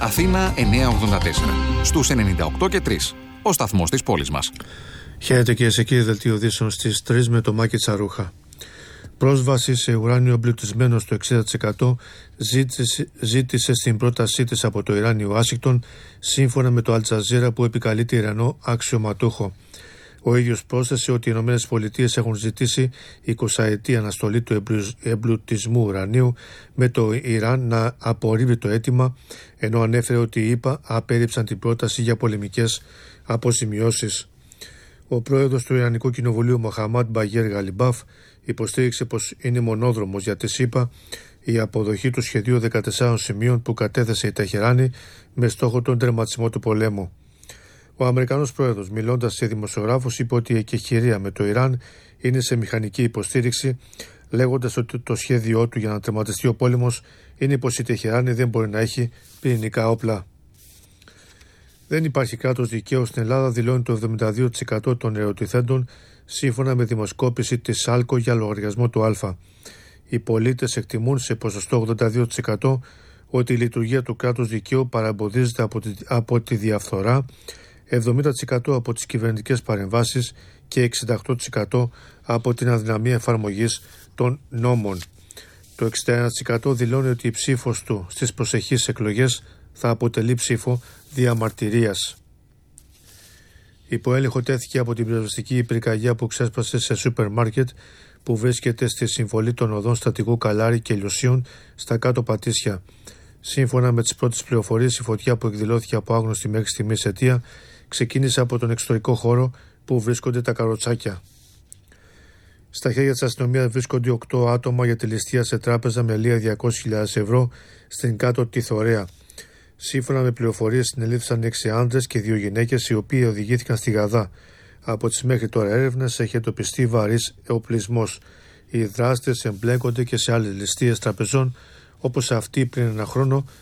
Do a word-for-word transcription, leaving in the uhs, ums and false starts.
Αθήνα εννιακόσια ογδόντα τέσσερα. Στους ενενήντα οκτώ και τρία. Ο σταθμός της πόλης μας. Χαίρετε κυρίες και κύριοι, δελτίο ειδήσεων στις τρεις με το Μάκη Τσαρούχα. Πρόσβαση σε ουράνιο εμπλουτισμένο στο εξήντα τοις εκατό ζήτησε, ζήτησε στην πρότασή της από το Ιράν η Ουάσιγκτον, σύμφωνα με το Αλτζαζίρα που επικαλείται Ιρανό αξιωματούχο. Ο ίδιος πρόσθεσε ότι οι ΗΠΑ έχουν ζητήσει εικοσαετή αναστολή του εμπλουτισμού ουρανίου, με το Ιράν να απορρίβει το αίτημα, ενώ ανέφερε ότι οι ΗΠΑ απέρριψαν την πρόταση για πολεμικές αποζημιώσεις. Ο πρόεδρος του Ιρανικού Κοινοβουλίου Μοχαμάντ Μπαγέρ Γαλιμπάφ υποστήριξε πως είναι μονόδρομος για τη ΣΥΠΑ η αποδοχή του σχεδίου δεκατεσσάρων σημείων που κατέθεσε η Τεχεράνη με στόχο τον τερματισμό του πολέμου. Ο Αμερικανός πρόεδρος, μιλώντας σε δημοσιογράφους, είπε ότι η εκεχηρία με το Ιράν είναι σε μηχανική υποστήριξη, λέγοντας ότι το σχέδιό του για να τερματιστεί ο πόλεμος είναι πως η Τεχεράνη δεν μπορεί να έχει πυρηνικά όπλα. Δεν υπάρχει κράτος δικαίου στην Ελλάδα, δηλώνει το εβδομήντα δύο τοις εκατό των ερωτηθέντων, σύμφωνα με δημοσκόπηση της άλκο για λογαριασμό του Α. Οι πολίτες εκτιμούν σε ποσοστό ογδόντα δύο τοις εκατό ότι η λειτουργία του κράτους δικαίου παραμποδίζεται από τη, από τη διαφθορά, εβδομήντα τοις εκατό από τις κυβερνητικές παρεμβάσεις και εξήντα οκτώ τοις εκατό από την αδυναμία εφαρμογής των νόμων. Το εξήντα ένα τοις εκατό δηλώνει ότι η ψήφος του στις προσεχείς εκλογές θα αποτελεί ψήφο διαμαρτυρίας. Υπό έλεγχο τέθηκε από την πυροσβεστική πυρκαγιά που ξέσπασε σε σούπερ μάρκετ που βρίσκεται στη συμβολή των οδών Στατικού Καλάρη και Λιωσίων στα κάτω Πατήσια. Σύμφωνα με τις πρώτες πληροφορίες, η φωτιά που εκδηλώθηκε από άγνωστη μέχρι στιγμής αιτία ξεκίνησε από τον εξωτερικό χώρο που βρίσκονται τα καροτσάκια. Στα χέρια της αστυνομίας βρίσκονται οκτώ άτομα για τη ληστεία σε τράπεζα με αλεία διακόσιες χιλιάδες ευρώ στην κάτω Τιθωρέα. Σύμφωνα με πληροφορίες, συνελήφθησαν έξι άντρες και δύο γυναίκες, οι οποίοι οδηγήθηκαν στη Γαδά. Από τις μέχρι τώρα έρευνες έχει εντοπιστεί βαρύς οπλισμός. Οι δράστες εμπλέκονται και σε άλλες ληστείες τραπεζών, όπως αυτή πριν ένα χρόνο